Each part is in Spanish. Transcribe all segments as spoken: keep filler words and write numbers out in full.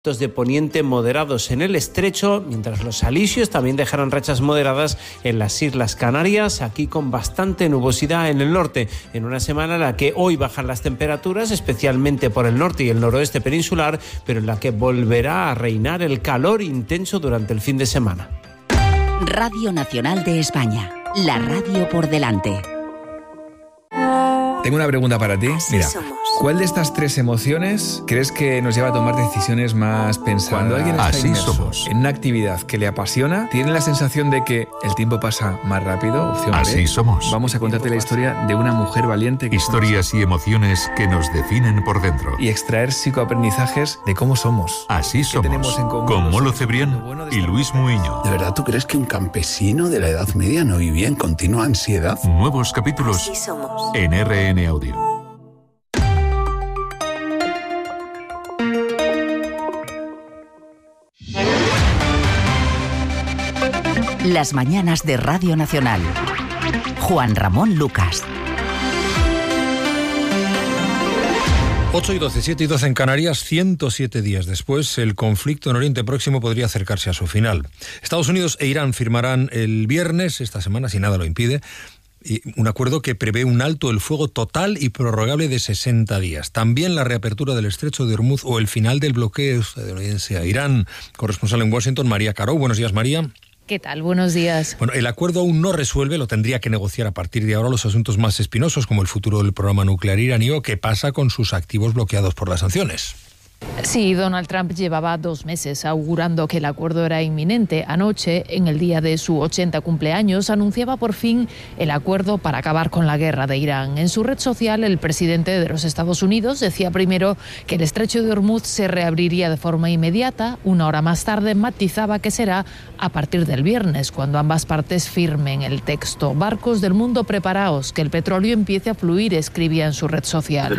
de poniente moderados en el estrecho, mientras los alisios también dejarán rachas moderadas en las Islas Canarias, aquí con bastante nubosidad en el norte, en una semana en la que hoy bajan las temperaturas, especialmente por el norte y el noroeste peninsular, pero en la que volverá a reinar el calor intenso durante el fin de semana. Radio Nacional de España, la radio por delante. Tengo una pregunta para ti. Mira, ¿cuál de estas tres emociones crees que nos lleva a tomar decisiones más pensadas? Cuando alguien está Así inmerso somos. en una actividad que le apasiona, tiene la sensación de que el tiempo pasa más rápido. Opción Así B. somos. Vamos a contarte la historia de una mujer valiente que Historias y emociones que nos definen por dentro. y extraer psicoaprendizajes de cómo somos. Así somos. tenemos en común Con los Molo seres Cebrián humanos? Lo bueno de y esta Luis mujer. Muiño. ¿De verdad tú crees que un campesino de la Edad Media no vivía en continua ansiedad? Nuevos capítulos Así somos. en R N Audio. Las mañanas de Radio Nacional. Juan Ramón Lucas. ocho y doce, siete y doce en Canarias, ciento siete días después, el conflicto en Oriente Próximo podría acercarse a su final. Estados Unidos e Irán firmarán el viernes, esta semana, si nada lo impide, y un acuerdo que prevé un alto el fuego total y prorrogable de sesenta días. También la reapertura del estrecho de Hormuz o el final del bloqueo estadounidense a Irán. Corresponsal en Washington, María Caro. Buenos días, María. ¿Qué tal? Buenos días. Bueno, el acuerdo aún no resuelve, lo tendría que negociar a partir de ahora los asuntos más espinosos, como el futuro del programa nuclear iraní o qué pasa con sus activos bloqueados por las sanciones. Sí, Donald Trump llevaba dos meses augurando que el acuerdo era inminente. Anoche, en el día de su ochenta cumpleaños, anunciaba por fin el acuerdo para acabar con la guerra de Irán. En su red social, el presidente de los Estados Unidos decía primero que el estrecho de Hormuz se reabriría de forma inmediata. Una hora más tarde matizaba que será a partir del viernes, cuando ambas partes firmen el texto. Barcos del mundo, preparaos, que el petróleo empiece a fluir, escribía en su red social.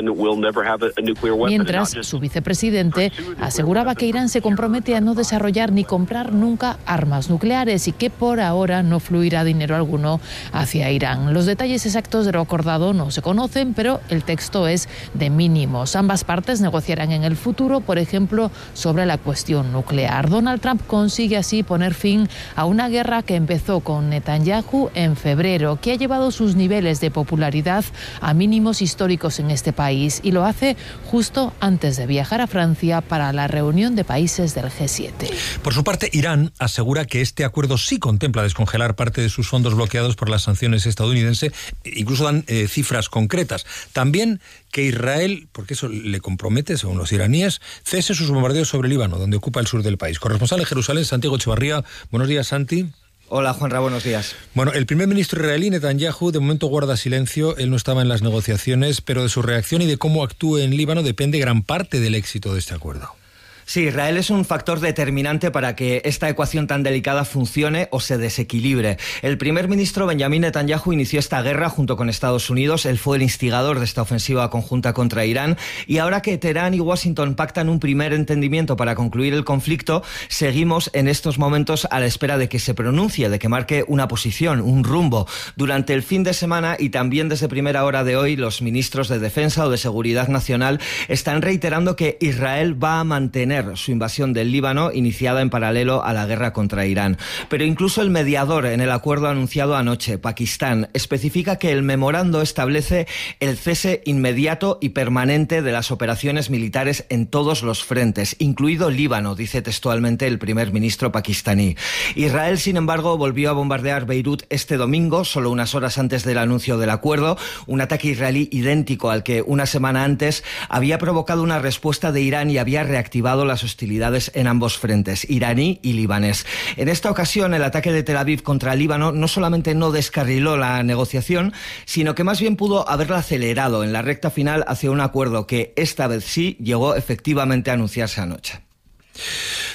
Mientras, su vicepresidente aseguraba que Irán se compromete a no desarrollar ni comprar nunca armas nucleares y que por ahora no fluirá dinero alguno hacia Irán. Los detalles exactos de lo acordado no se conocen, pero el texto es de mínimos. Ambas partes negociarán en el futuro, por ejemplo, sobre la cuestión nuclear. Donald Trump consigue así poner fin a una guerra que empezó con Netanyahu en febrero, que ha llevado sus niveles de popularidad a mínimos históricos en este país, y lo hace justo antes de viajar a Francia para la reunión de países del G siete. Por su parte, Irán asegura que este acuerdo sí contempla descongelar parte de sus fondos bloqueados por las sanciones estadounidenses, incluso dan eh, cifras concretas. También que Israel, porque eso le compromete, según los iraníes, cese sus bombardeos sobre Líbano, donde ocupa el sur del país. Corresponsal en Jerusalén, Santiago Echevarría. Buenos días, Santi. Hola, Juanra, buenos días. Bueno, el primer ministro israelí, Netanyahu, de momento guarda silencio. Él no estaba en las negociaciones, pero de su reacción y de cómo actúe en Líbano depende gran parte del éxito de este acuerdo. Sí, Israel es un factor determinante para que esta ecuación tan delicada funcione o se desequilibre. El primer ministro Benjamin Netanyahu inició esta guerra junto con Estados Unidos. Él fue el instigador de esta ofensiva conjunta contra Irán. Y ahora que Teherán y Washington pactan un primer entendimiento para concluir el conflicto, seguimos en estos momentos a la espera de que se pronuncie, de que marque una posición, un rumbo. Durante el fin de semana y también desde primera hora de hoy, los ministros de Defensa o de Seguridad Nacional están reiterando que Israel va a mantener su invasión del Líbano, iniciada en paralelo a la guerra contra Irán. Pero incluso el mediador en el acuerdo anunciado anoche, Pakistán, especifica que el memorando establece el cese inmediato y permanente de las operaciones militares en todos los frentes, incluido Líbano, dice textualmente el primer ministro pakistaní. Israel, sin embargo, volvió a bombardear Beirut este domingo, solo unas horas antes del anuncio del acuerdo, un ataque israelí idéntico al que una semana antes había provocado una respuesta de Irán y había reactivado las hostilidades en ambos frentes, iraní y libanés. En esta ocasión, el ataque de Tel Aviv contra Líbano no solamente no descarriló la negociación, sino que más bien pudo haberla acelerado en la recta final hacia un acuerdo que esta vez sí llegó efectivamente a anunciarse anoche.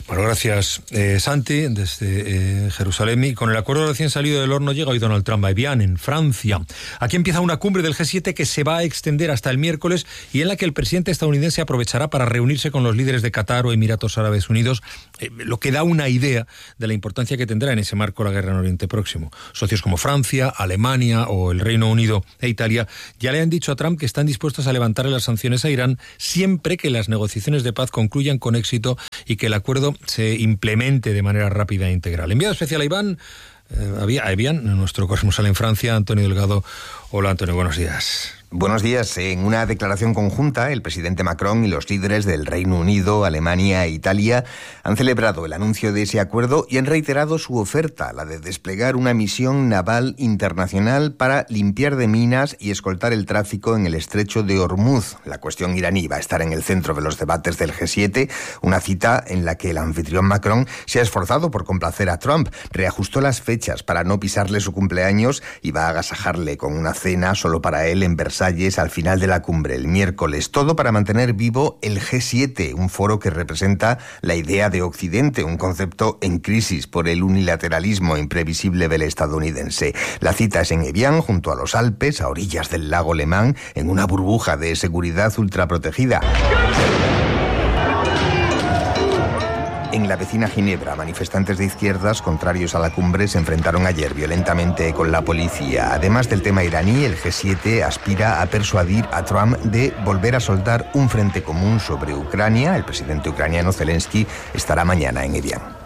Bueno, gracias, eh, Santi, desde eh, Jerusalén. Y con el acuerdo recién salido del horno llega hoy Donald Trump a Evian, en Francia. Aquí empieza una cumbre del G siete que se va a extender hasta el miércoles y en la que el presidente estadounidense aprovechará para reunirse con los líderes de Qatar o Emiratos Árabes Unidos, eh, lo que da una idea de la importancia que tendrá en ese marco la guerra en Oriente Próximo. Socios como Francia, Alemania o el Reino Unido e Italia ya le han dicho a Trump que están dispuestos a levantarle las sanciones a Irán siempre que las negociaciones de paz concluyan con éxito y que el acuerdo se implemente de manera rápida e integral. Enviado especial a Iván, eh, a Evian, nuestro corresponsal en Francia, Antonio Delgado. Hola, Antonio, buenos días. Buenos días. En una declaración conjunta, el presidente Macron y los líderes del Reino Unido, Alemania e Italia han celebrado el anuncio de ese acuerdo y han reiterado su oferta, la de desplegar una misión naval internacional para limpiar de minas y escoltar el tráfico en el estrecho de Hormuz. La cuestión iraní va a estar en el centro de los debates del G siete, una cita en la que el anfitrión Macron se ha esforzado por complacer a Trump, reajustó las fechas para no pisarle su cumpleaños y va a agasajarle con una cena solo para él en Versalles al final de la cumbre el miércoles. Todo para mantener vivo el G siete, un foro que representa la idea de Occidente, un concepto en crisis por el unilateralismo imprevisible del estadounidense. La cita es en Evian, junto a los Alpes, a orillas del lago Le Mans, en una burbuja de seguridad ultraprotegida. En la vecina Ginebra, manifestantes de izquierdas contrarios a la cumbre se enfrentaron ayer violentamente con la policía. Además del tema iraní, el G siete aspira a persuadir a Trump de volver a soldar un frente común sobre Ucrania. El presidente ucraniano Zelensky estará mañana en Evian.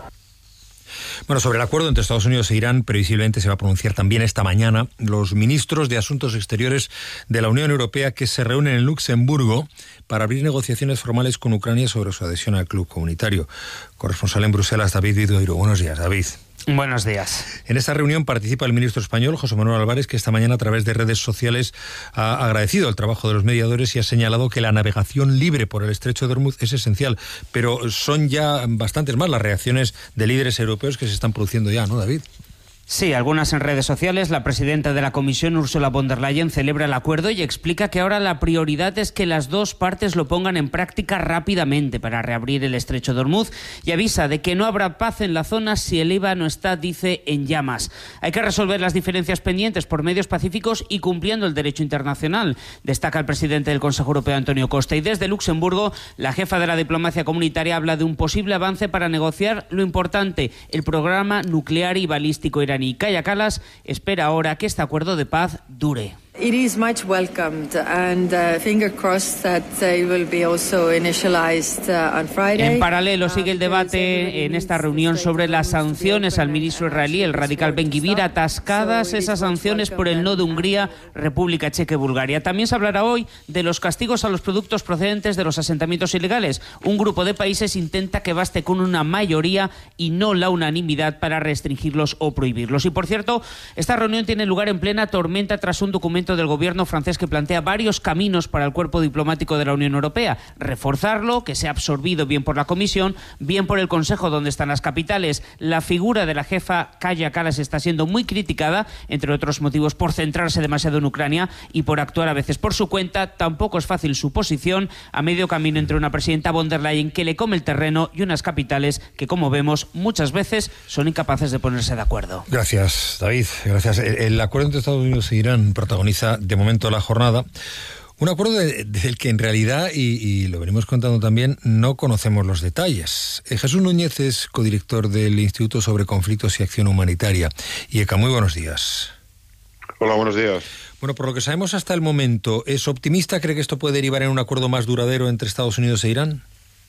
Bueno, sobre el acuerdo entre Estados Unidos e Irán, previsiblemente se va a pronunciar también esta mañana los ministros de Asuntos Exteriores de la Unión Europea que se reúnen en Luxemburgo para abrir negociaciones formales con Ucrania sobre su adhesión al club comunitario. Corresponsal en Bruselas, David Vidoiro. Buenos días, David. Buenos días. En esta reunión participa el ministro español, José Manuel Álvarez, que esta mañana a través de redes sociales ha agradecido el trabajo de los mediadores y ha señalado que la navegación libre por el estrecho de Hormuz es esencial. Pero son ya bastantes más las reacciones de líderes europeos que se están produciendo ya, ¿no, David? Sí, algunas en redes sociales. La presidenta de la Comisión, Ursula von der Leyen, celebra el acuerdo y explica que ahora la prioridad es que las dos partes lo pongan en práctica rápidamente para reabrir el estrecho de Hormuz y avisa de que no habrá paz en la zona si el Líbano está, dice, en llamas. Hay que resolver las diferencias pendientes por medios pacíficos y cumpliendo el derecho internacional, destaca el presidente del Consejo Europeo, Antonio Costa. Y desde Luxemburgo, la jefa de la diplomacia comunitaria habla de un posible avance para negociar lo importante, el programa nuclear y balístico iraní. Kaja Kallas espera ahora que este acuerdo de paz dure. It is much welcomed and uh, finger crossed that uh, it will be also initialized uh, on Friday. En paralelo sigue el debate en esta reunión sobre las sanciones al ministro israelí, el radical Ben-Gvir, atascadas esas sanciones por el no de Hungría, República Checa y Bulgaria. También se hablará hoy de los castigos a los productos procedentes de los asentamientos ilegales. Un grupo de países intenta que baste con una mayoría y no la unanimidad para restringirlos o prohibirlos. Y por cierto, esta reunión tiene lugar en plena tormenta tras un documento del gobierno francés que plantea varios caminos para el cuerpo diplomático de la Unión Europea. Reforzarlo, que sea absorbido bien por la Comisión, bien por el Consejo, donde están las capitales. La figura de la jefa Kaja Kallas está siendo muy criticada, entre otros motivos por centrarse demasiado en Ucrania y por actuar a veces por su cuenta. Tampoco es fácil su posición a medio camino entre una presidenta von der Leyen que le come el terreno y unas capitales que, como vemos, muchas veces son incapaces de ponerse de acuerdo. Gracias, David. Gracias. El, el acuerdo entre Estados Unidos e Irán protagoniza de momento la jornada. Un acuerdo de, del que en realidad, y, y lo venimos contando también, no conocemos los detalles. Eh, Jesús Núñez es codirector del Instituto sobre Conflictos y Acción Humanitaria. Y Eka, muy buenos días. Hola, buenos días. Bueno, por lo que sabemos hasta el momento, ¿es optimista? ¿Cree que esto puede derivar en un acuerdo más duradero entre Estados Unidos e Irán?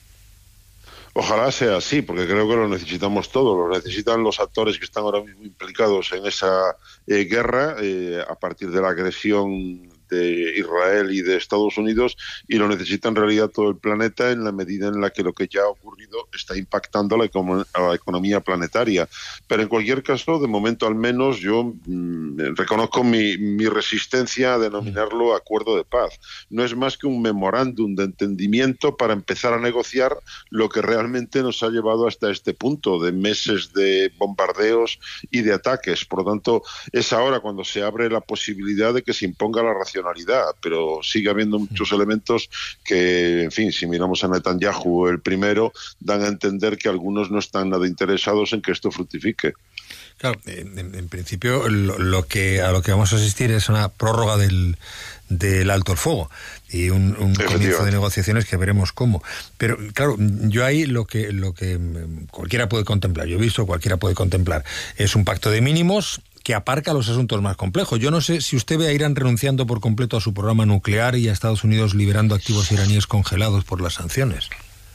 Ojalá sea así, porque creo que lo necesitamos todos, lo necesitan los actores que están ahora mismo implicados en esa eh, guerra eh, a partir de la agresión de Israel y de Estados Unidos, y lo necesita en realidad todo el planeta en la medida en la que lo que ya ha ocurrido está impactando a la, econ- a la economía planetaria. Pero en cualquier caso, de momento al menos, yo mmm, reconozco mi, mi resistencia a denominarlo acuerdo de paz. No es más que un memorándum de entendimiento para empezar a negociar lo que realmente nos ha llevado hasta este punto de meses de bombardeos y de ataques. Por lo tanto, es ahora cuando se abre la posibilidad de que se imponga la ración racionalidad, pero sigue habiendo muchos elementos que, en fin, si miramos a Netanyahu el primero, dan a entender que algunos no están nada interesados en que esto fructifique. Claro, en, en principio lo, lo que a lo que vamos a asistir es una prórroga del, del alto el fuego y un, un comienzo de negociaciones que veremos cómo. Pero claro, yo ahí lo que lo que cualquiera puede contemplar, yo he visto, cualquiera puede contemplar, es un pacto de mínimos que aparca los asuntos más complejos. Yo no sé si usted ve a Irán renunciando por completo a su programa nuclear y a Estados Unidos liberando activos iraníes congelados por las sanciones.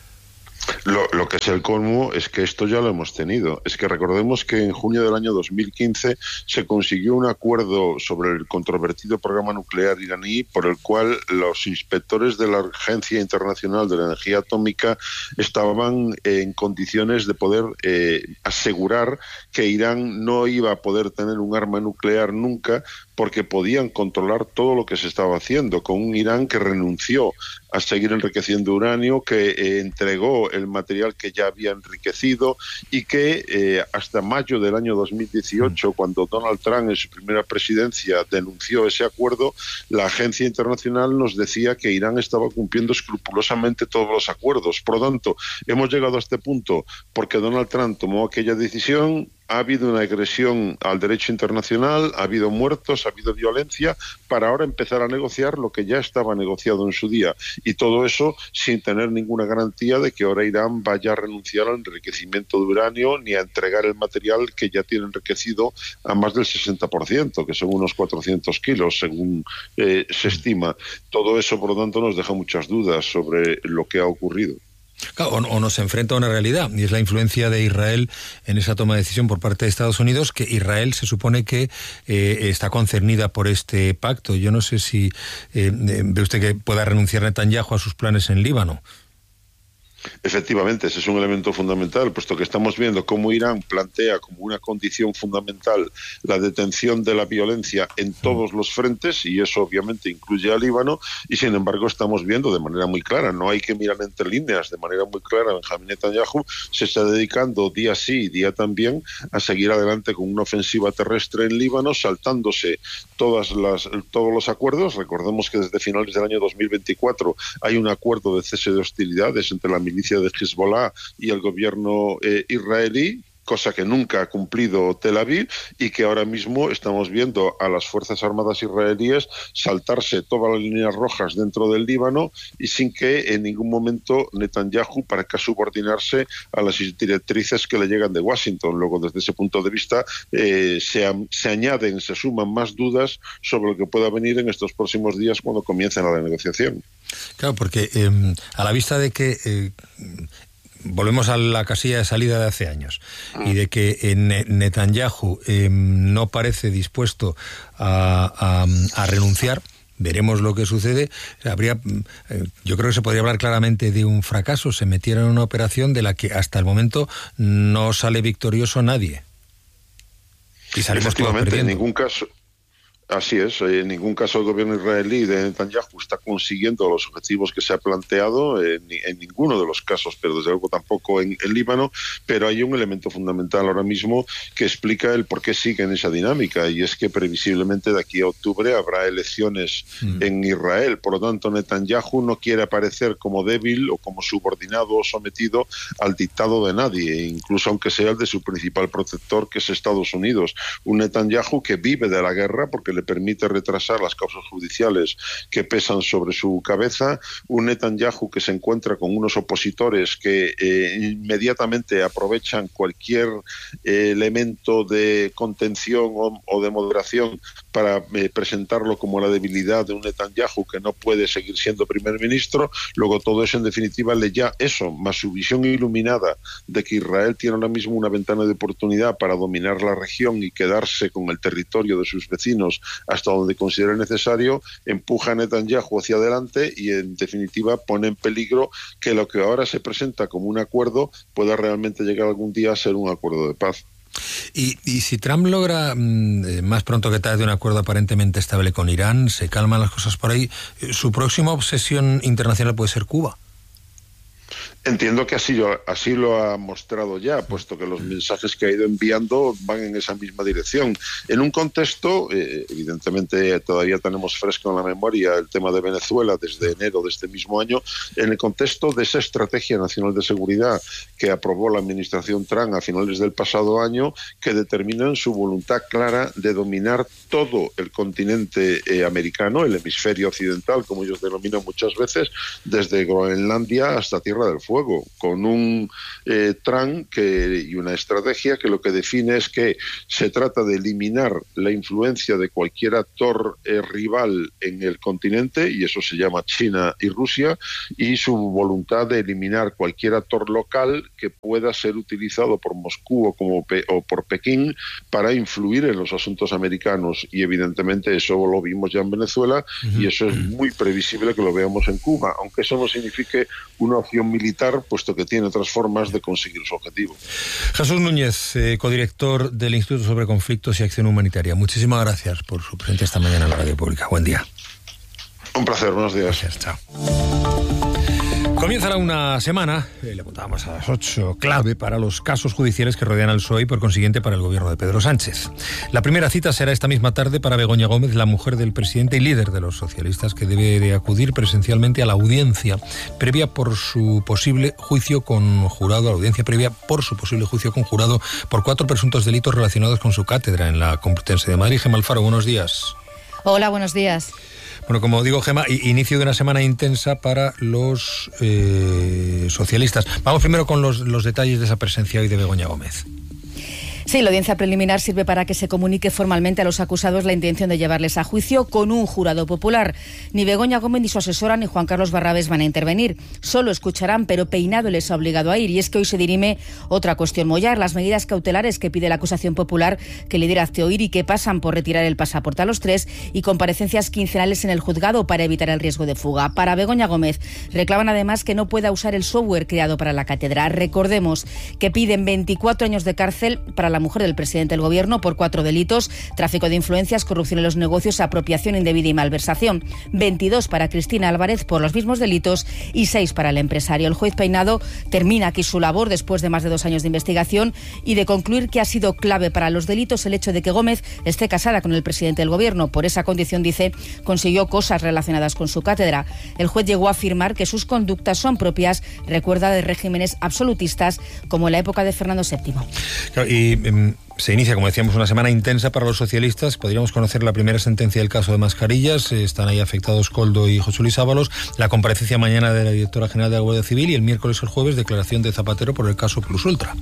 Lo, lo que es el colmo es que esto ya lo hemos tenido. Es que recordemos que en junio del año dos mil quince se consiguió un acuerdo sobre el controvertido programa nuclear iraní por el cual los inspectores de la Agencia Internacional de la Energía Atómica estaban en condiciones de poder eh, asegurar que Irán no iba a poder tener un arma nuclear nunca, porque podían controlar todo lo que se estaba haciendo, con un Irán que renunció a seguir enriqueciendo uranio, que eh, entregó el material que ya había enriquecido y que eh, hasta mayo del año dos mil dieciocho, cuando Donald Trump en su primera presidencia denunció ese acuerdo, la agencia internacional nos decía que Irán estaba cumpliendo escrupulosamente todos los acuerdos. Por lo tanto, hemos llegado a este punto porque Donald Trump tomó aquella decisión. Ha habido una agresión al derecho internacional, ha habido muertos, ha habido violencia, para ahora empezar a negociar lo que ya estaba negociado en su día. Y todo eso sin tener ninguna garantía de que ahora Irán vaya a renunciar al enriquecimiento de uranio ni a entregar el material que ya tiene enriquecido a más del sesenta por ciento, que son unos cuatrocientos kilos, según eh, se estima. Todo eso, por lo tanto, nos deja muchas dudas sobre lo que ha ocurrido. Claro, o, o nos enfrenta a una realidad, y es la influencia de Israel en esa toma de decisión por parte de Estados Unidos, que Israel se supone que eh, está concernida por este pacto. Yo no sé si eh, ve usted que pueda renunciar Netanyahu a sus planes en Líbano. Efectivamente, ese es un elemento fundamental, puesto que estamos viendo cómo Irán plantea como una condición fundamental la detención de la violencia en todos los frentes, y eso obviamente incluye a Líbano, y sin embargo estamos viendo de manera muy clara, no hay que mirar entre líneas, de manera muy clara, Benjamín Netanyahu se está dedicando día sí y día también a seguir adelante con una ofensiva terrestre en Líbano, saltándose todas las, todos los acuerdos. Recordemos que desde finales del año dos mil veinticuatro hay un acuerdo de cese de hostilidades entre la milicia de Hezbollah y el gobierno eh, israelí, cosa que nunca ha cumplido Tel Aviv, y que ahora mismo estamos viendo a las Fuerzas Armadas israelíes saltarse todas las líneas rojas dentro del Líbano y sin que en ningún momento Netanyahu parezca subordinarse a las directrices que le llegan de Washington. Luego, desde ese punto de vista, eh, se, se añaden, se suman más dudas sobre lo que pueda venir en estos próximos días cuando comiencen la negociación. Claro, porque eh, a la vista de que eh, volvemos a la casilla de salida de hace años y de que eh, Netanyahu eh, no parece dispuesto a, a, a renunciar, veremos lo que sucede. Habría, eh, yo creo que se podría hablar claramente de un fracaso. Se metieron en una operación de la que hasta el momento no sale victorioso nadie. Y salimos todos perdiendo. En ningún caso. Así es, en ningún caso el gobierno israelí de Netanyahu está consiguiendo los objetivos que se ha planteado, en, en ninguno de los casos, pero desde luego tampoco en, en Líbano, pero hay un elemento fundamental ahora mismo que explica el por qué sigue en esa dinámica, y es que previsiblemente de aquí a octubre habrá elecciones mm. en Israel. Por lo tanto, Netanyahu no quiere aparecer como débil o como subordinado o sometido al dictado de nadie, incluso aunque sea el de su principal protector, que es Estados Unidos. Un Netanyahu que vive de la guerra porque le permite retrasar las causas judiciales que pesan sobre su cabeza, un Netanyahu que se encuentra con unos opositores que eh, inmediatamente aprovechan cualquier eh, elemento de contención o, o de moderación para eh, presentarlo como la debilidad de un Netanyahu que no puede seguir siendo primer ministro. Luego todo eso en definitiva le ya eso, más su visión iluminada de que Israel tiene ahora mismo una ventana de oportunidad para dominar la región y quedarse con el territorio de sus vecinos hasta donde considere necesario, empuja a Netanyahu hacia adelante y en definitiva pone en peligro que lo que ahora se presenta como un acuerdo pueda realmente llegar algún día a ser un acuerdo de paz. Y, y si Trump logra mmm, más pronto que tarde un acuerdo aparentemente estable con Irán, se calman las cosas por ahí, ¿su próxima obsesión internacional puede ser Cuba? Entiendo que así lo, así lo ha mostrado ya, puesto que los mensajes que ha ido enviando van en esa misma dirección. En un contexto, eh, evidentemente todavía tenemos fresco en la memoria el tema de Venezuela desde enero de este mismo año, en el contexto de esa Estrategia Nacional de Seguridad que aprobó la administración Trump a finales del pasado año, que determinan su voluntad clara de dominar todo el continente eh, americano, el hemisferio occidental, como ellos denominan muchas veces, desde Groenlandia hasta Tierra del Fuego. Fuego, con un eh, Trump que, y una estrategia que lo que define es que se trata de eliminar la influencia de cualquier actor eh, rival en el continente, y eso se llama China y Rusia, y su voluntad de eliminar cualquier actor local que pueda ser utilizado por Moscú o, como Pe- o por Pekín para influir en los asuntos americanos. Y evidentemente eso lo vimos ya en Venezuela, uh-huh. y eso es muy previsible que lo veamos en Cuba, aunque eso no signifique una opción militar, puesto que tiene otras formas de conseguir su objetivo. Jesús Núñez, eh, codirector del Instituto sobre Conflictos y Acción Humanitaria. Muchísimas gracias por su presencia esta mañana en la Radio Pública. Buen día. Un placer, buenos días. Gracias, chao. Comienza una semana, eh, le apuntábamos a las ocho, clave para los casos judiciales que rodean al P S O E y por consiguiente para el gobierno de Pedro Sánchez. La primera cita será esta misma tarde para Begoña Gómez, la mujer del presidente y líder de los socialistas, que debe de acudir presencialmente a la audiencia previa por su posible juicio con jurado, a la audiencia previa por su posible juicio con jurado por cuatro presuntos delitos relacionados con su cátedra en la Complutense de Madrid. Gemma Alfaro, buenos días. Hola, buenos días. Bueno, como digo, Gemma, inicio de una semana intensa para los eh, socialistas. Vamos primero con los, los detalles de esa presencia hoy de Begoña Gómez. Sí, la audiencia preliminar sirve para que se comunique formalmente a los acusados la intención de llevarles a juicio con un jurado popular. Ni Begoña Gómez, ni su asesora, ni Juan Carlos Barrabés van a intervenir. Solo escucharán, pero Peinado les ha obligado a ir. Y es que hoy se dirime otra cuestión mollar, las medidas cautelares que pide la acusación popular que lidera Hazte Oír y que pasan por retirar el pasaporte a los tres y comparecencias quincenales en el juzgado para evitar el riesgo de fuga. Para Begoña Gómez reclaman además que no pueda usar el software creado para la cátedra. Recordemos que piden veinticuatro años de cárcel para la mujer del presidente del gobierno por cuatro delitos: tráfico de influencias, corrupción en los negocios, apropiación indebida y malversación. veintidós para Cristina Álvarez por los mismos delitos y seis para el empresario. El juez Peinado termina aquí su labor después de más de dos años de investigación y de concluir que ha sido clave para los delitos el hecho de que Gómez esté casada con el presidente del gobierno. Por esa condición, dice, consiguió cosas relacionadas con su cátedra. El juez llegó a afirmar que sus conductas son propias, recuerda, de regímenes absolutistas como en la época de Fernando séptimo. Claro, y um... se inicia, como decíamos, una semana intensa para los socialistas. Podríamos conocer la primera sentencia del caso de mascarillas. Están ahí afectados Koldo y José Luis Ábalos. La comparecencia mañana de la directora general de la Guardia Civil y el miércoles o el jueves declaración de Zapatero por el caso Plus Ultra.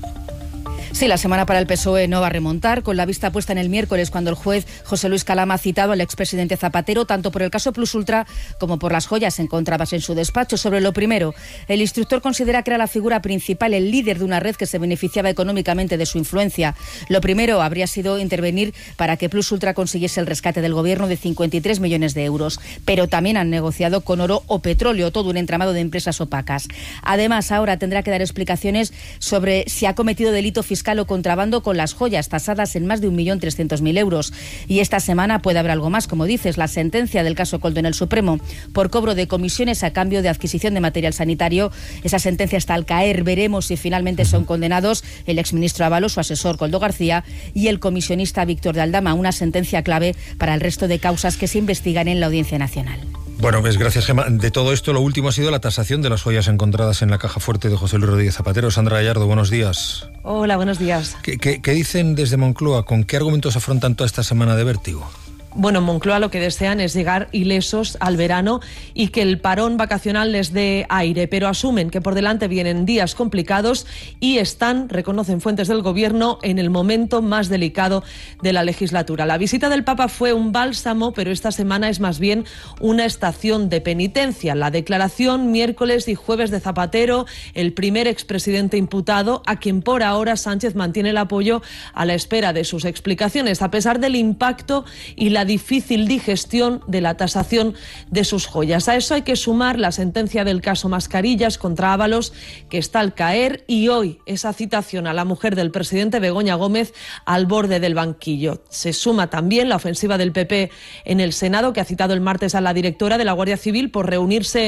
Sí, la semana para el P S O E no va a remontar, con la vista puesta en el miércoles, cuando el juez José Luis Calama ha citado al expresidente Zapatero tanto por el caso Plus Ultra como por las joyas encontradas en su despacho. Sobre lo primero, el instructor considera que era la figura principal, el líder de una red que se beneficiaba económicamente de su influencia. Lo primero habría sido intervenir para que Plus Ultra consiguiese el rescate del gobierno de cincuenta y tres millones de euros, pero también han negociado con oro o petróleo, todo un entramado de empresas opacas. Además, ahora tendrá que dar explicaciones sobre si ha cometido delito fiscal o contrabando con las joyas tasadas en más de un millón trescientos mil euros. Y esta semana puede haber algo más, como dices, la sentencia del caso Koldo en el Supremo por cobro de comisiones a cambio de adquisición de material sanitario. Esa sentencia está al caer. Veremos si finalmente son condenados el exministro Ábalos, su asesor Koldo García y el comisionista Víctor de Aldama. Una sentencia clave para el resto de causas que se investigan en la Audiencia Nacional. Bueno, pues gracias, Gemma. De todo esto, lo último ha sido la tasación de las joyas encontradas en la caja fuerte de José Luis Rodríguez Zapatero. Sandra Gallardo, buenos días. Hola, buenos días. ¿Qué, qué, qué dicen desde Moncloa? ¿Con qué argumentos afrontan toda esta semana de vértigo? Bueno, en Moncloa lo que desean es llegar ilesos al verano y que el parón vacacional les dé aire, pero asumen que por delante vienen días complicados y están, reconocen fuentes del gobierno, en el momento más delicado de la legislatura. La visita del Papa fue un bálsamo, pero esta semana es más bien una estación de penitencia. La declaración miércoles y jueves de Zapatero, el primer expresidente imputado, a quien por ahora Sánchez mantiene el apoyo a la espera de sus explicaciones, a pesar del impacto y la difícil digestión de la tasación de sus joyas. A eso hay que sumar la sentencia del caso Mascarillas contra Ábalos, que está al caer, y hoy esa citación a la mujer del presidente Begoña Gómez al borde del banquillo. Se suma también la ofensiva del P P en el Senado, que ha citado el martes a la directora de la Guardia Civil por reunirse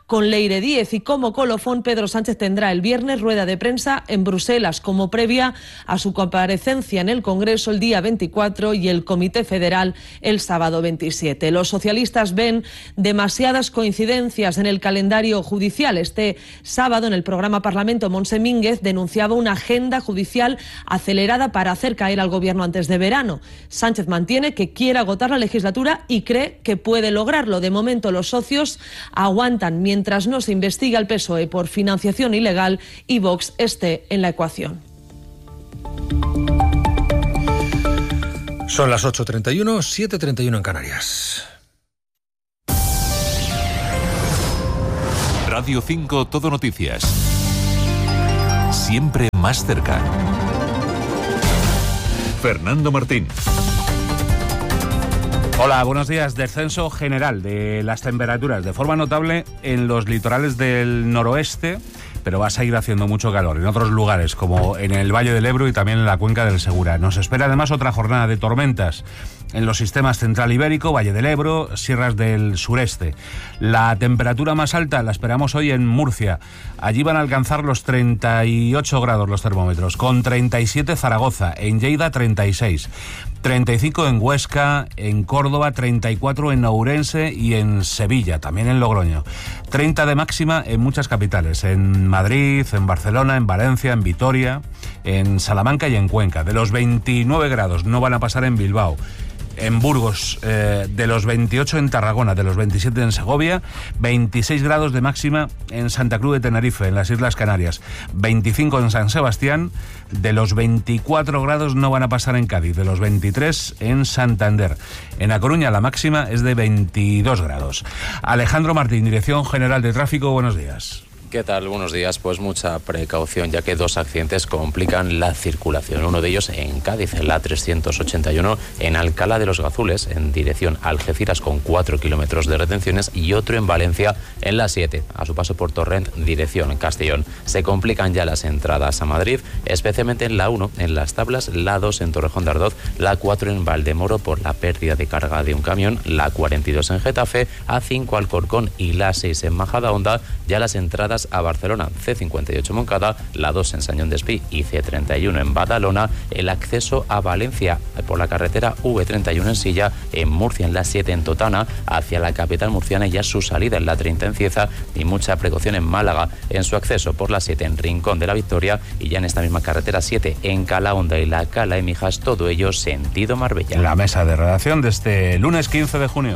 con Leire Díez. Y como colofón, Pedro Sánchez tendrá el viernes rueda de prensa en Bruselas como previa a su comparecencia en el Congreso el día veinticuatro y el Comité Federal el sábado veintisiete. Los socialistas ven demasiadas coincidencias en el calendario judicial. Este sábado, en el programa Parlamento, Montse Mínguez denunciaba una agenda judicial acelerada para hacer caer al Gobierno antes de verano. Sánchez mantiene que quiere agotar la legislatura y cree que puede lograrlo. De momento, los socios aguantan mientras no se investiga al P S O E por financiación ilegal y Vox esté en la ecuación. Son las ocho treinta y uno, siete treinta y uno en Canarias. Radio cinco Todo Noticias. Siempre más cerca. Fernando Martín. Hola, buenos días. Descenso general de las temperaturas de forma notable en los litorales del noroeste, pero va a seguir haciendo mucho calor en otros lugares, como en el Valle del Ebro y también en la cuenca del Segura. Nos espera además otra jornada de tormentas en los sistemas Central Ibérico, Valle del Ebro, sierras del sureste. La temperatura más alta la esperamos hoy en Murcia. Allí van a alcanzar los treinta y ocho grados los termómetros, con treinta y siete Zaragoza, en Lleida treinta y seis, treinta y cinco en Huesca, en Córdoba, treinta y cuatro en Ourense y en Sevilla, también en Logroño. treinta de máxima en muchas capitales, en Madrid, en Barcelona, en Valencia, en Vitoria, en Salamanca y en Cuenca. De los veintinueve grados no van a pasar en Bilbao. En Burgos, eh, de los veintiocho en Tarragona, de los veintisiete en Segovia, veintiséis grados de máxima en Santa Cruz de Tenerife, en las Islas Canarias, veinticinco en San Sebastián, de los veinticuatro grados no van a pasar en Cádiz, de los veintitrés en Santander. En A Coruña la máxima es de veintidós grados. Alejandro Martín, Dirección General de Tráfico, buenos días. ¿Qué tal? Buenos días. Pues mucha precaución, ya que dos accidentes complican la circulación. Uno de ellos en Cádiz, en la trescientos ochenta y uno, en Alcalá de los Gazules, en dirección a Algeciras, con cuatro kilómetros de retenciones, y otro en Valencia, en la siete, a su paso por Torrent, dirección Castellón. Se complican ya las entradas a Madrid, especialmente en la uno, en Las Tablas, la dos en Torrejón de Ardoz, la cuatro en Valdemoro por la pérdida de carga de un camión, la cuarenta y dos en Getafe, A cinco Alcorcón y la seis en Majadahonda. Ya las entradas a Barcelona, C cincuenta y ocho Moncada, la dos en Sañón de Espí y C treinta y uno en Badalona. El acceso a Valencia por la carretera V treinta y uno en Silla, en Murcia en la siete en Totana, hacia la capital murciana, y ya su salida en la treinta en Cieza, y mucha precaución en Málaga en su acceso por la siete en Rincón de la Victoria, y ya en esta misma carretera siete en Calahonda y la Cala de Mijas, todo ello sentido Marbella. La mesa de redacción de este lunes quince de junio.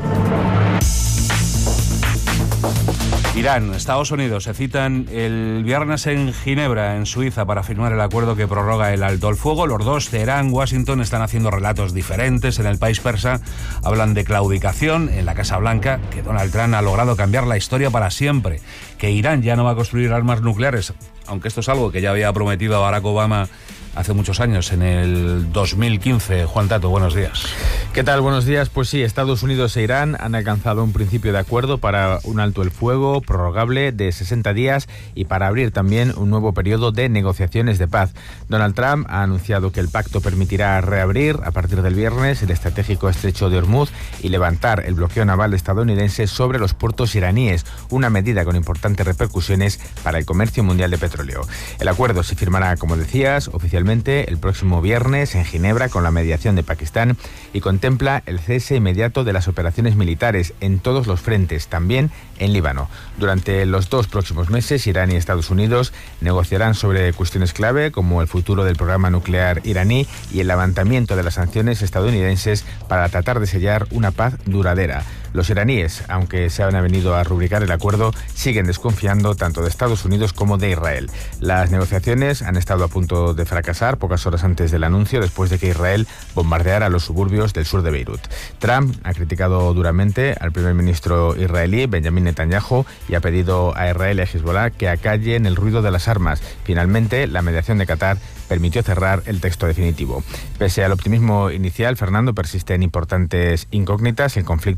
Irán, Estados Unidos se citan el viernes en Ginebra, en Suiza, para firmar el acuerdo que prorroga el alto el fuego. Los dos, Teherán, Washington, están haciendo relatos diferentes. En el país persa hablan de claudicación. En la Casa Blanca, que Donald Trump ha logrado cambiar la historia para siempre, que Irán ya no va a construir armas nucleares, aunque esto es algo que ya había prometido a Barack Obama hace muchos años, en el dos mil quince. Juan Tato, buenos días. ¿Qué tal? Buenos días. Pues sí, Estados Unidos e Irán han alcanzado un principio de acuerdo para un alto el fuego prorrogable de sesenta días y para abrir también un nuevo periodo de negociaciones de paz. Donald Trump ha anunciado que el pacto permitirá reabrir a partir del viernes el estratégico estrecho de Hormuz y levantar el bloqueo naval estadounidense sobre los puertos iraníes, una medida con importantes repercusiones para el comercio mundial de petróleo. El acuerdo se firmará, como decías, oficialmente el próximo viernes en Ginebra, con la mediación de Pakistán, y contempla el cese inmediato de las operaciones militares en todos los frentes, también en Líbano. Durante los dos próximos meses, Irán y Estados Unidos negociarán sobre cuestiones clave como el futuro del programa nuclear iraní y el levantamiento de las sanciones estadounidenses para tratar de sellar una paz duradera. Los iraníes, aunque se han venido a rubricar el acuerdo, siguen desconfiando tanto de Estados Unidos como de Israel. Las negociaciones han estado a punto de fracasar pocas horas antes del anuncio, después de que Israel bombardeara los suburbios del sur de Beirut. Trump ha criticado duramente al primer ministro israelí, Benjamin Netanyahu, y ha pedido a Israel y a Hezbollah que acallen el ruido de las armas. Finalmente, la mediación de Qatar permitió cerrar el texto definitivo. Pese al optimismo inicial, Fernando, persisten importantes incógnitas. El conflicto entre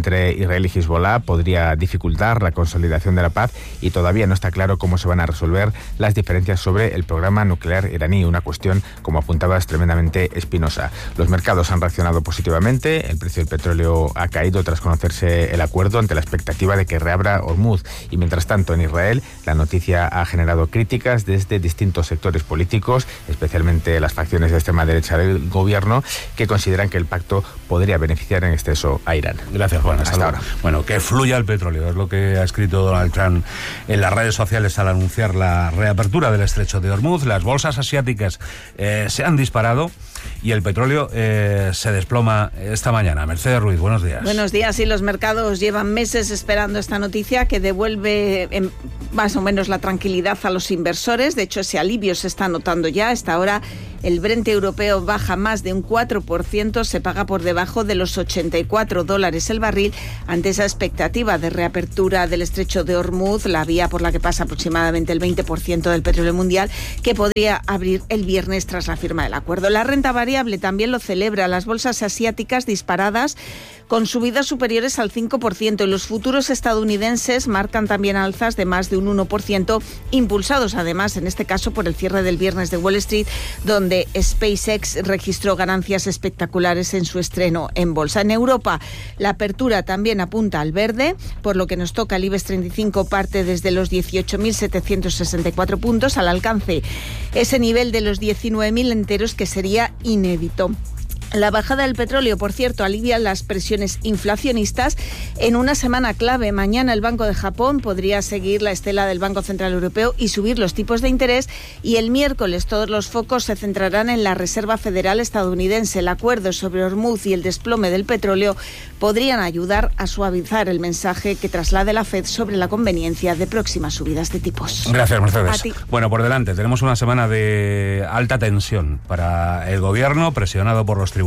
entre Israel y Hezbollah podría dificultar la consolidación de la paz y todavía no está claro cómo se van a resolver las diferencias sobre el programa nuclear iraní, una cuestión, como apuntabas, tremendamente espinosa. Los mercados han reaccionado positivamente, el precio del petróleo ha caído tras conocerse el acuerdo ante la expectativa de que reabra Hormuz y mientras tanto en Israel la noticia ha generado críticas desde distintos sectores políticos, especialmente las facciones de extrema derecha del gobierno, que consideran que el pacto podría beneficiar en exceso a Irán. Gracias, Juan. Hasta, Hasta ahora. Bueno, que fluya el petróleo, es lo que ha escrito Donald Trump en las redes sociales al anunciar la reapertura del estrecho de Hormuz. Las bolsas asiáticas eh, se han disparado y el petróleo eh, se desploma esta mañana. Mercedes Ruiz, buenos días. Buenos días, y los mercados llevan meses esperando esta noticia que devuelve en más o menos la tranquilidad a los inversores. De hecho, ese alivio se está notando ya. A esta hora el Brent europeo baja más de un cuatro por ciento, se paga por debajo de los ochenta y cuatro dólares el barril ante esa expectativa de reapertura del estrecho de Hormuz, la vía por la que pasa aproximadamente el veinte por ciento del petróleo mundial, que podría abrir el viernes tras la firma del acuerdo. La renta variable también lo celebra, las bolsas asiáticas disparadas con subidas superiores al cinco por ciento y los futuros estadounidenses marcan también alzas de más de un uno por ciento, impulsados además en este caso por el cierre del viernes de Wall Street, donde SpaceX registró ganancias espectaculares en su estreno en bolsa. En Europa la apertura también apunta al verde, por lo que nos toca el IBEX treinta y cinco parte desde los dieciocho mil setecientos sesenta y cuatro puntos al alcance ese nivel de los diecinueve mil enteros que sería inédito. La bajada del petróleo, por cierto, alivia las presiones inflacionistas en una semana clave. Mañana el Banco de Japón podría seguir la estela del Banco Central Europeo y subir los tipos de interés, y el miércoles todos los focos se centrarán en la Reserva Federal estadounidense. El acuerdo sobre Hormuz y el desplome del petróleo podrían ayudar a suavizar el mensaje que traslade la Fed sobre la conveniencia de próximas subidas de tipos. Gracias, Mercedes. A ti. Bueno, por delante tenemos una semana de alta tensión para el gobierno, presionado por los tribunales,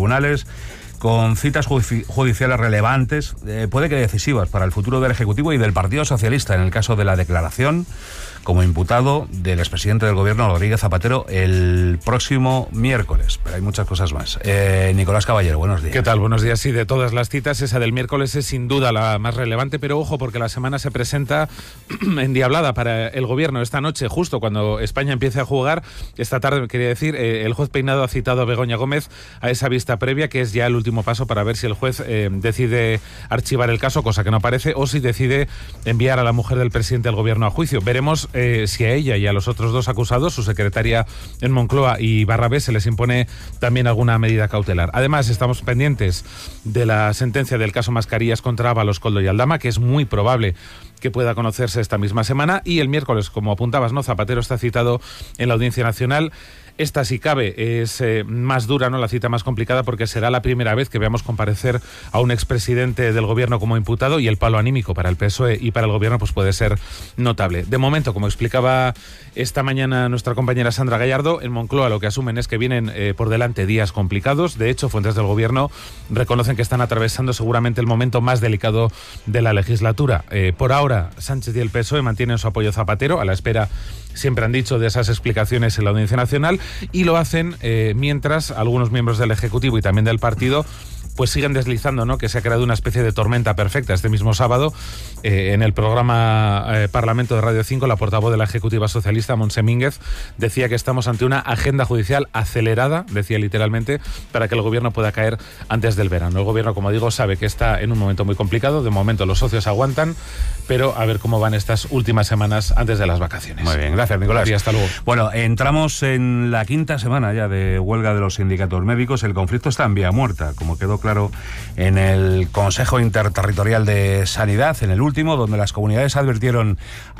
con citas judiciales relevantes, eh, puede que decisivas para el futuro del Ejecutivo y del Partido Socialista, en el caso de la declaración como imputado del expresidente del gobierno, Rodríguez Zapatero, el próximo miércoles. Pero hay muchas cosas más. Eh, Nicolás Caballero, buenos días. ¿Qué tal? Buenos días. Sí, de todas las citas, esa del miércoles es sin duda la más relevante, pero ojo, porque la semana se presenta endiablada para el gobierno. Esta noche, justo cuando España empiece a jugar, esta tarde, quería decir, eh, el juez Peinado ha citado a Begoña Gómez a esa vista previa, que es ya el último paso para ver si el juez eh, decide archivar el caso, cosa que no parece, o si decide enviar a la mujer del presidente del gobierno a juicio. Veremos Eh, si a ella y a los otros dos acusados, su secretaria en Moncloa y Barrabés, se les impone también alguna medida cautelar. Además, estamos pendientes de la sentencia del caso Mascarillas contra Ábalos, Koldo y Aldama, que es muy probable que pueda conocerse esta misma semana, y el miércoles, como apuntabas, ¿no? Zapatero está citado en la Audiencia Nacional. Esta, si cabe, es eh, más dura, ¿no? La cita más complicada, porque será la primera vez que veamos comparecer a un expresidente del gobierno como imputado, y el palo anímico para el P S O E y para el gobierno pues puede ser notable. De momento, como explicaba esta mañana nuestra compañera Sandra Gallardo, en Moncloa lo que asumen es que vienen eh, por delante días complicados. De hecho, fuentes del gobierno reconocen que están atravesando seguramente el momento más delicado de la legislatura. Eh, por ahora, Sánchez y el P S O E mantienen su apoyo a Zapatero, a la espera, siempre han dicho, de esas explicaciones en la Audiencia Nacional, y lo hacen eh, mientras algunos miembros del Ejecutivo y también del partido pues siguen deslizando, ¿no? Que se ha creado una especie de tormenta perfecta. Este mismo sábado, eh, en el programa eh, Parlamento de Radio cinco, la portavoz de la Ejecutiva Socialista, Montse Mínguez, decía que estamos ante una agenda judicial acelerada, decía literalmente, para que el gobierno pueda caer antes del verano. El gobierno, como digo, sabe que está en un momento muy complicado. De momento los socios aguantan, pero a ver cómo van estas últimas semanas antes de las vacaciones. Muy bien, gracias, Nicolás. Y hasta luego. Bueno, entramos en la quinta semana ya de huelga de los sindicatos médicos. El conflicto está en vía muerta, como quedó claro en el Consejo Interterritorial de Sanidad, en el último, donde las comunidades advirtieron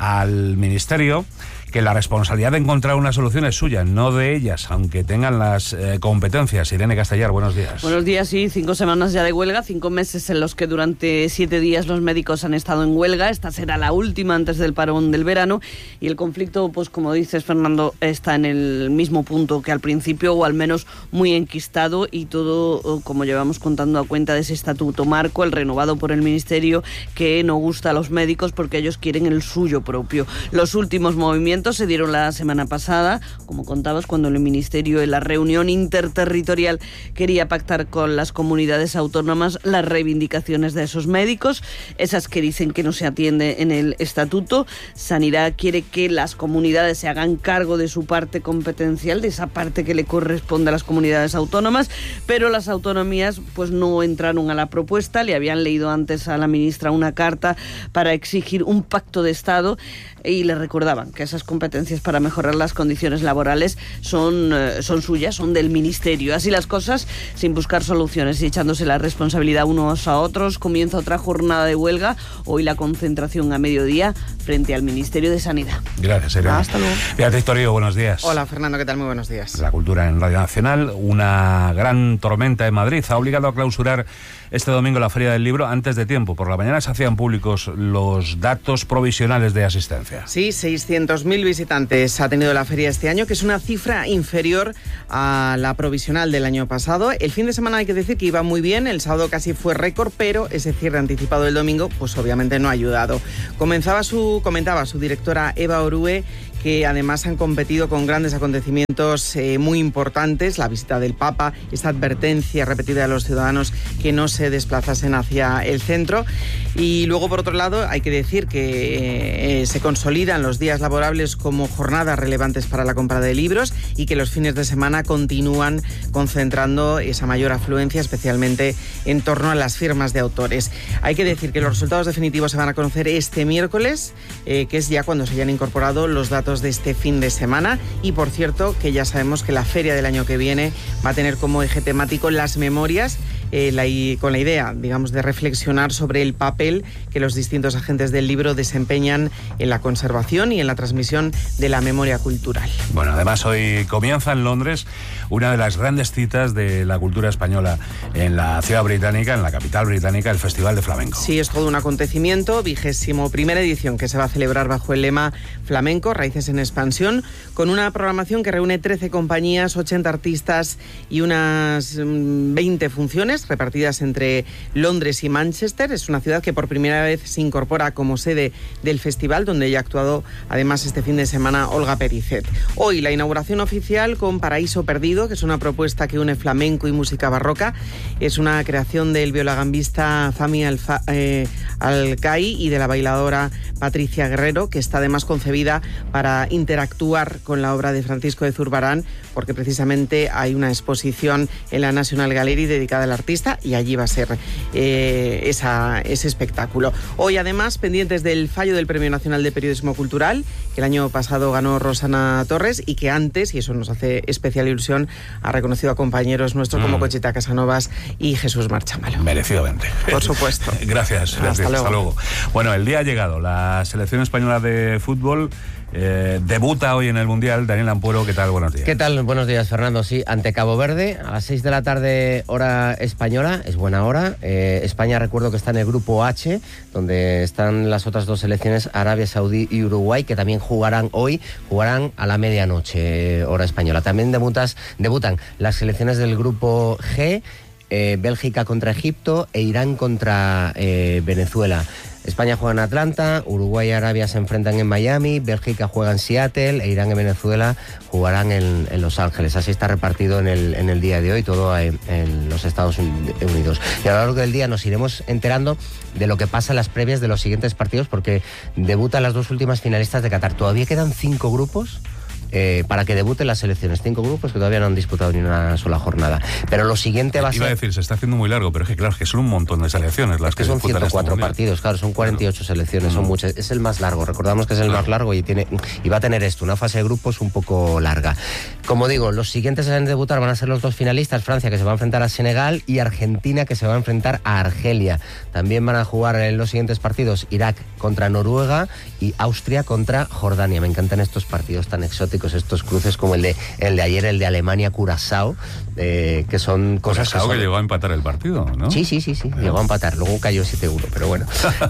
al Ministerio que la responsabilidad de encontrar una solución es suya, no de ellas, aunque tengan las eh, competencias. Irene Castellar, buenos días. Buenos días, sí, cinco semanas ya de huelga, cinco meses en los que durante siete días los médicos han estado en huelga. Esta será la última antes del parón del verano, y el conflicto, pues como dices, Fernando, está en el mismo punto que al principio, o al menos muy enquistado, y todo, como llevamos contando, a cuenta de ese estatuto marco, el renovado por el Ministerio, que no gusta a los médicos porque ellos quieren el suyo propio. Los últimos movimientos momentos se dieron la semana pasada, como contabas, cuando el Ministerio en la reunión interterritorial quería pactar con las comunidades autónomas las reivindicaciones de esos médicos, esas que dicen que no se atiende en el estatuto. Sanidad quiere que las comunidades se hagan cargo de su parte competencial, de esa parte que le corresponde a las comunidades autónomas, pero las autonomías pues no entraron a la propuesta. Le habían leído antes a la ministra una carta para exigir un pacto de Estado y le recordaban que esas competencias para mejorar las condiciones laborales son, eh, son suyas, son del Ministerio. Así las cosas, sin buscar soluciones y echándose la responsabilidad unos a otros, comienza otra jornada de huelga. Hoy la concentración a mediodía frente al Ministerio de Sanidad. Gracias, Irene. Hasta luego. Beatriz Torío, buenos días. Hola, Fernando, ¿qué tal? Muy buenos días. La cultura en Radio Nacional. Una gran tormenta en Madrid ha obligado a clausurar este domingo la Feria del Libro antes de tiempo. Por la mañana se hacían públicos los datos provisionales de asistencia. Sí, seiscientos mil visitantes ha tenido la feria este año, que es una cifra inferior a la provisional del año pasado. El fin de semana hay que decir que iba muy bien, el sábado casi fue récord, pero ese cierre anticipado del domingo pues obviamente no ha ayudado. Comenzaba su, comentaba su directora Eva Orue que además han competido con grandes acontecimientos eh, muy importantes, la visita del Papa, esta advertencia repetida a los ciudadanos que no se desplazasen hacia el centro. Y luego, por otro lado, hay que decir que eh, se consolidan los días laborables como jornadas relevantes para la compra de libros y que los fines de semana continúan concentrando esa mayor afluencia, especialmente en torno a las firmas de autores. Hay que decir que los resultados definitivos se van a conocer este miércoles, eh, que es ya cuando se hayan incorporado los datos de este fin de semana. Y por cierto, que ya sabemos que la feria del año que viene va a tener como eje temático las memorias, eh, la, y con la idea, digamos, de reflexionar sobre el papel que los distintos agentes del libro desempeñan en la conservación y en la transmisión de la memoria cultural. Bueno, además hoy comienza en Londres una de las grandes citas de la cultura española en la ciudad británica, en la capital británica, el Festival de Flamenco. Sí, es todo un acontecimiento, vigésimo primera edición que se va a celebrar bajo el lema Flamenco, Raíces en Expansión, con una programación que reúne trece compañías, ochenta artistas y unas veinte funciones repartidas entre Londres y Manchester. Es una ciudad que por primera vez se incorpora como sede del festival, donde ya ha actuado además este fin de semana Olga Pericet. Hoy la inauguración oficial con Paraíso Perdido, que es una propuesta que une flamenco y música barroca. Es una creación del violagambista Fami Alfa, eh, Alcai y de la bailadora Patricia Guerrero, que está además concebida para interactuar con la obra de Francisco de Zurbarán, porque precisamente hay una exposición en la National Gallery dedicada al artista y allí va a ser eh, esa, ese espectáculo. Hoy además pendientes del fallo del Premio Nacional de Periodismo Cultural, que el año pasado ganó Rosana Torres y que antes, y eso nos hace especial ilusión, ha reconocido a compañeros nuestros mm. como Conchita Casanovas y Jesús Marchamalo. Merecidamente. Por supuesto. Gracias. Gracias. Hasta luego. Hasta luego. Bueno, el día ha llegado. La selección española de fútbol Eh, debuta hoy en el Mundial. Daniel Ampuero, ¿qué tal? Buenos días. ¿Qué tal? Buenos días, Fernando. Sí, ante Cabo Verde, a las seis de la tarde, hora española, es buena hora. Eh, España, recuerdo que está en el grupo H, donde están las otras dos selecciones, Arabia Saudí y Uruguay, que también jugarán hoy, jugarán a la medianoche, hora española. También debutas, debutan las selecciones del grupo G, eh, Bélgica contra Egipto e Irán contra eh, Venezuela. España juega en Atlanta, Uruguay y Arabia se enfrentan en Miami, Bélgica juega en Seattle e Irán y Venezuela jugarán en, en Los Ángeles. Así está repartido en el, en el día de hoy, todo en, en los Estados Unidos. Y a lo largo del día nos iremos enterando de lo que pasa en las previas de los siguientes partidos, porque debutan las dos últimas finalistas de Qatar. Todavía quedan cinco grupos Eh, para que debuten las selecciones, cinco grupos que todavía no han disputado ni una sola jornada. Pero lo siguiente va a ser... Iba a decir, se está haciendo muy largo, pero es que claro, es que son un montón de selecciones las es que, que son ciento cuatro este partidos, claro, son cuarenta y ocho claro. selecciones, son muchas. Es el más largo, recordamos que es el claro. más largo y tiene y va a tener esto, una fase de grupos un poco larga. Como digo, los siguientes a debutar van a ser los dos finalistas, Francia, que se va a enfrentar a Senegal, y Argentina, que se va a enfrentar a Argelia. También van a jugar en los siguientes partidos Irak contra Noruega y Austria contra Jordania. Me encantan estos partidos tan exóticos, estos cruces como el de el de ayer, el de Alemania-Curazao, eh, que son cosas Curazao que, son... que llegó a empatar el partido, ¿no? Sí, sí, sí, sí, pero... llegó a empatar, luego cayó siete uno, pero bueno,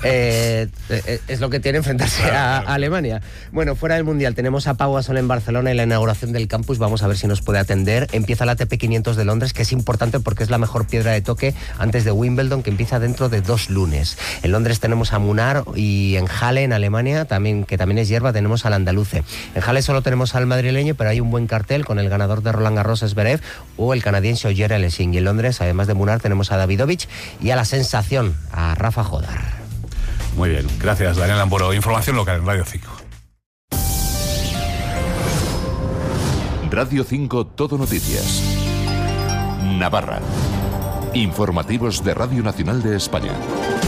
eh, es lo que tiene enfrentarse a, a Alemania. Bueno, fuera del Mundial tenemos a Pau Gasol en Barcelona y la inauguración del campus vamos a ver si nos puede atender. Empieza la A T P quinientos de Londres, que es importante porque es la mejor piedra de toque antes de Wimbledon, que empieza dentro de dos lunes. En Londres tenemos a Munar y en Halle, en Alemania, también, que también es hierba, tenemos al andaluce. En Halle solo tenemos al madrileño, pero hay un buen cartel con el ganador de Roland Garros, Zverev, o el canadiense Ogier Alessin. Y en Londres, además de Munar, tenemos a Davidovich y a la sensación, a Rafa Jodar. Muy bien, gracias Daniel Amburo. Información local en Radio cinco. Radio cinco Todo Noticias. Navarra. Informativos de Radio Nacional de España.